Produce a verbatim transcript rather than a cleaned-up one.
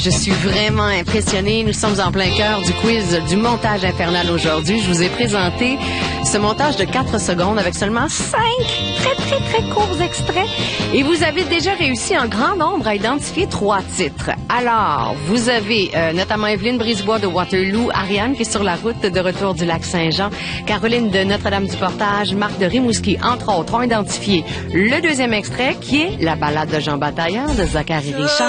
Je suis vraiment impressionnée. Nous sommes en plein cœur du quiz du montage infernal aujourd'hui. Je vous ai présenté ce montage de quatre secondes avec seulement cinq très, très, très courts extraits. Et vous avez déjà réussi en grand nombre à identifier trois titres. Alors, vous avez euh, notamment Evelyne Brisebois de Waterloo, Ariane qui est sur la route de retour du lac Saint-Jean, Caroline de Notre-Dame-du-Portage, Marc de Rimouski, entre autres, ont identifié le deuxième extrait qui est la ballade de Jean Bataillon de Zachary Richard.